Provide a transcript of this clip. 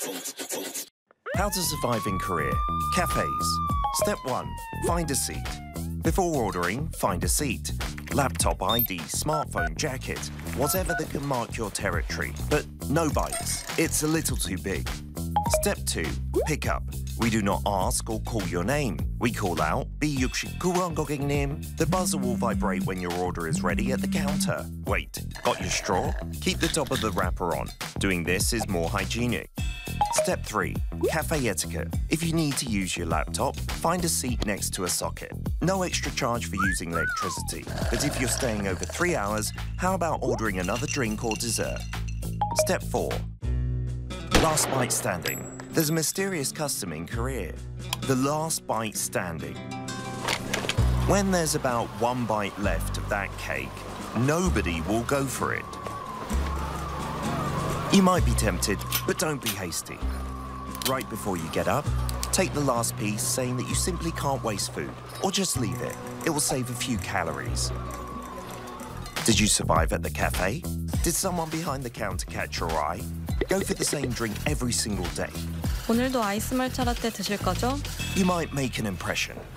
How to survive in Korea. Cafes. Step 1. Find a seat. Before ordering, find a seat. Laptop, ID, smartphone, jacket, whatever that can mark your territory. But no bites. It's a little too big. Step 2. Pick up. We do not ask or call your name. We call out, B69번 고객님. The buzzer will vibrate when your order is ready at the counter. Wait, got your straw? Keep the top of the wrapper on. Doing this is more hygienic. Step 3. Cafe etiquette. If you need to use your laptop, find a seat next to a socket. No extra charge for using electricity. But if you're staying over 3 hours, how about ordering another drink or dessert? Step 4. Last bite standing. There's a mysterious custom in Korea. The last bite standing. When there's about 1 bite left of that cake, nobody will go for it. You might be tempted, but don't be hasty. Right before you get up, take the last piece, saying that you simply can't waste food, or just leave it. It will save a few calories. Did you survive at the cafe? Did someone behind the counter catch your eye? Go for the same drink every single day. 오늘도 아이스 말차 라떼 드실 거죠? You might make an impression.